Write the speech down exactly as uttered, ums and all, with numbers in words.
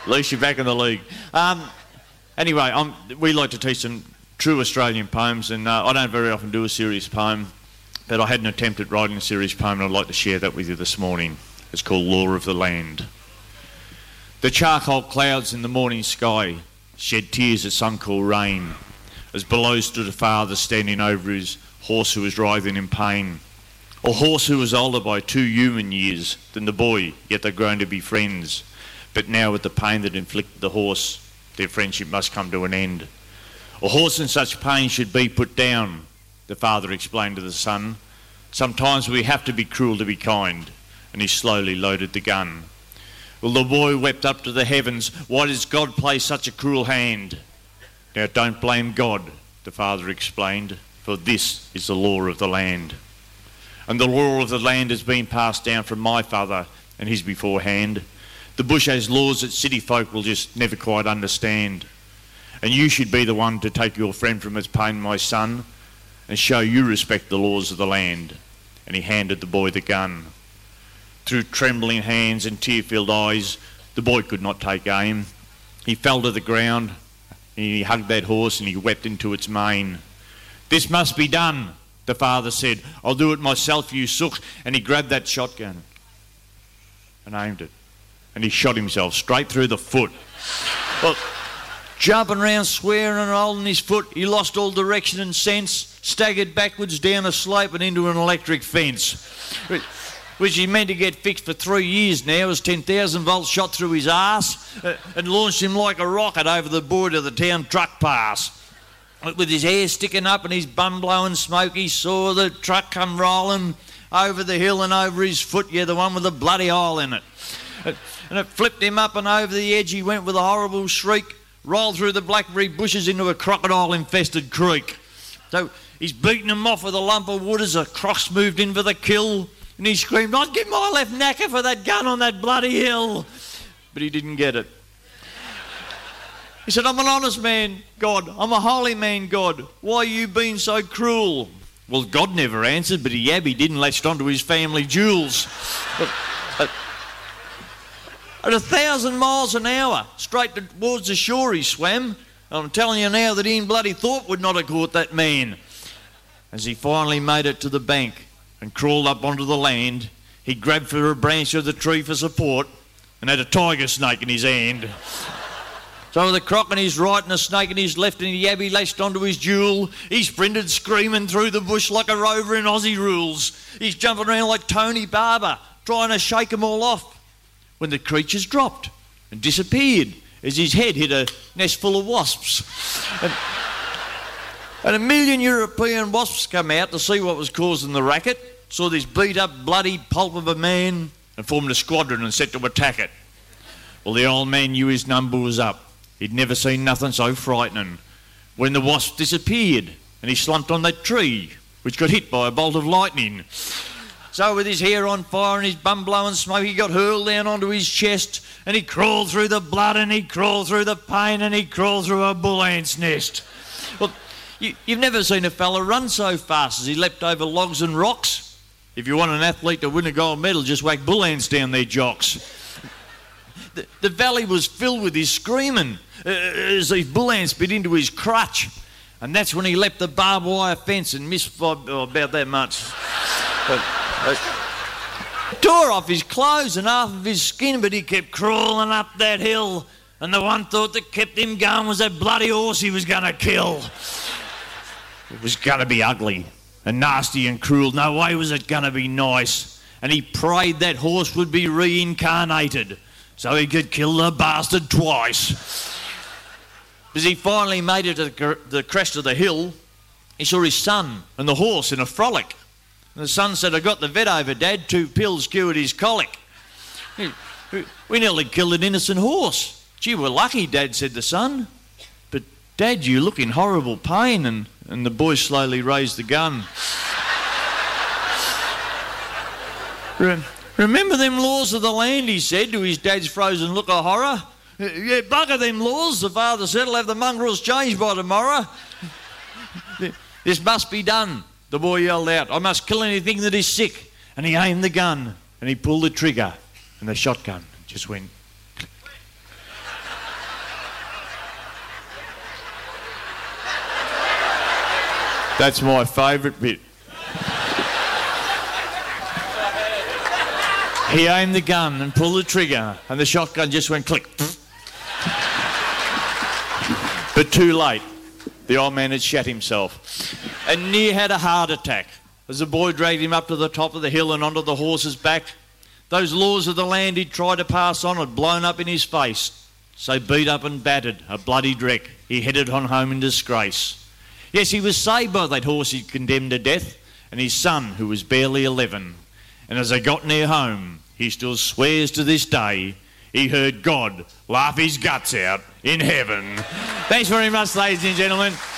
At least you're back in the league. Um, anyway, I'm, we like to teach some true Australian poems, and uh, I don't very often do a serious poem, but I had an attempt at writing a serious poem, and I'd like to share that with you this morning. It's called Law of the Land. The charcoal clouds in the morning sky shed tears of sun-cool rain, as below stood a father standing over his horse who was writhing in pain. A horse who was older by two human years than the boy, yet they'd grown to be friends. But now with the pain that inflicted the horse, their friendship must come to an end. A horse in such pain should be put down, the father explained to the son. Sometimes we have to be cruel to be kind. And he slowly loaded the gun. Well, the boy wept up to the heavens, why does God play such a cruel hand? Now don't blame God, the father explained, for this is the law of the land. And the law of the land has been passed down from my father and his beforehand. The bush has laws that city folk will just never quite understand. And you should be the one to take your friend from its pain, my son, and show you respect the laws of the land. And he handed the boy the gun. Through trembling hands and tear-filled eyes, the boy could not take aim. He fell to the ground, and he hugged that horse and he wept into its mane. This must be done, the father said. I'll do it myself, you sook. And he grabbed that shotgun and aimed it. And he shot himself straight through the foot. Well, jumping around, swearing and holding his foot, he lost all direction and sense, staggered backwards down a slope and into an electric fence, which he meant to get fixed for three years now, as ten thousand volts shot through his arse uh, and launched him like a rocket over the border of the town truck pass. With his hair sticking up and his bum blowing smoke, he saw the truck come rolling over the hill and over his foot, yeah, the one with the bloody hole in it. Uh, and it flipped him up and over the edge. He went with a horrible shriek, rolled through the blackberry bushes into a crocodile-infested creek. So he's beaten him off with a lump of wood as a cross moved in for the kill. And he screamed, I'd give my left knacker for that gun on that bloody hill. But he didn't get it. He said, I'm an honest man, God. I'm a holy man, God. Why are you being so cruel? Well, God never answered, but he yabby didn't latched onto his family jewels. But, but, at a thousand miles an hour, straight towards the shore he swam. I'm telling you now that he in bloody thought would not have caught that man. As he finally made it to the bank and crawled up onto the land, he grabbed for a branch of the tree for support and had a tiger snake in his hand. So with a croc in his right and a snake in his left and the yabby lashed onto his jewel, he sprinted screaming through the bush like a rover in Aussie rules. He's jumping around like Tony Barber, trying to shake them all off, when the creatures dropped and disappeared as his head hit a nest full of wasps. And, and a million European wasps come out to see what was causing the racket, saw this beat-up, bloody pulp of a man and formed a squadron and set to attack it. Well, the old man knew his number was up. He'd never seen nothing so frightening. When the wasp disappeared and he slumped on that tree, which got hit by a bolt of lightning. So with his hair on fire and his bum blowing smoke, he got hurled down onto his chest and he crawled through the blood and he crawled through the pain and he crawled through a bull ant's nest. Well, you, you've never seen a fella run so fast as he leapt over logs and rocks. If you want an athlete to win a gold medal, just whack bull ants down their jocks. The, the valley was filled with his screaming uh, as these bull ants bit into his crutch. And that's when he leapt the barbed wire fence and missed by oh, about that much. But, uh, tore off his clothes and half of his skin, but he kept crawling up that hill. And the one thought that kept him going was that bloody horse he was going to kill. It was going to be ugly and nasty and cruel. No way was it going to be nice. And he prayed that horse would be reincarnated so he could kill the bastard twice. As he finally made it to the crest of the hill, he saw his son and the horse in a frolic. And the son said, I got the vet over, Dad. Two pills cured his colic. We nearly killed an innocent horse. Gee, we're lucky, Dad, said the son. But, Dad, you look in horrible pain. And, and the boy slowly raised the gun. Remember them laws of the land, he said to his dad's frozen look of horror. Yeah, bugger them laws, the father said. I'll have the mongrels changed by tomorrow. This must be done, the boy yelled out. I must kill anything that is sick. And he aimed the gun and he pulled the trigger and the shotgun just went. That's my favourite bit. He aimed the gun and pulled the trigger, and the shotgun just went click. But too late. The old man had shat himself and near had a heart attack as the boy dragged him up to the top of the hill and onto the horse's back. Those laws of the land he'd tried to pass on had blown up in his face. So beat up and battered, a bloody dreck, he headed on home in disgrace. Yes, he was saved by that horse he'd condemned to death and his son, who was barely eleven. And as they got near home, he still swears to this day he heard God laugh his guts out in heaven. Thanks very much, ladies and gentlemen.